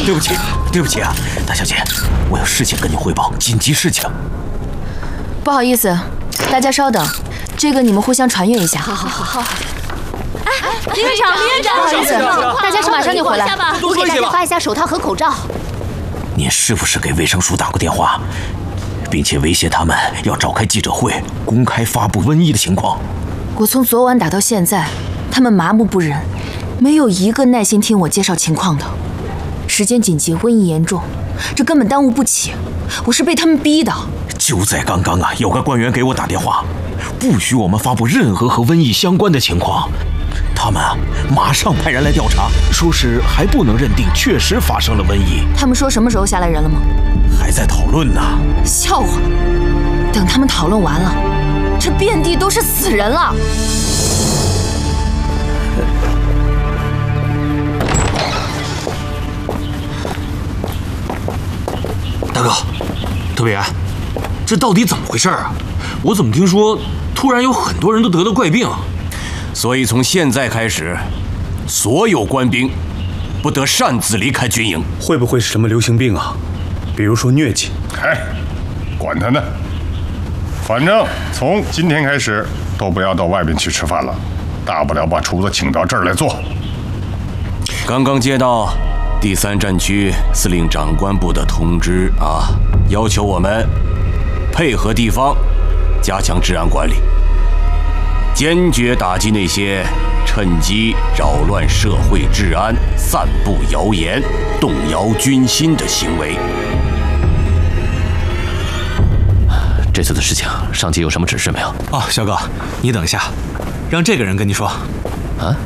对不起，对不起啊，大小姐，我有事情跟你汇报，紧急事情。 不好意思，大家稍等，这个你们互相传阅一下。 好。 林院长， 不好意思，大家马上就回来。 我给大家发一下手套和口罩。 您是不是给卫生署打过电话，并且威胁他们要召开记者会，公开发布瘟疫的情况？ 我从昨晚打到现在，他们麻木不仁，没有一个耐心听我介绍情况的。时间紧急，瘟疫严重，这根本耽误不起。我是被他们逼的。 就在刚刚啊，有个官员给我打电话，不许我们发布任何和瘟疫相关的情况。他们马上派人来调查，说是还不能认定确实发生了瘟疫。 他们说什么时候下来人了吗？ 还在讨论呢。 笑话！等他们讨论完了，这遍地都是死人了。 大哥，特别，这到底怎么回事啊？我怎么听说突然有很多人都得了怪病？ 所以从现在开始，所有官兵不得擅自离开军营。 会不会是什么流行病啊？比如说疟疾？ 哎，管他呢！反正从今天开始都不要到外边去吃饭了，大不了把厨子请到这儿来做。 刚刚接到第3战区司令长官部的通知啊，要求我们配合地方，加强治安管理，坚决打击那些趁机扰乱社会治安、散布谣言、动摇军心的行为。 这次的事情，上级有什么指示没有？ 哦，小哥，你等一下，让这个人跟你说。 啊？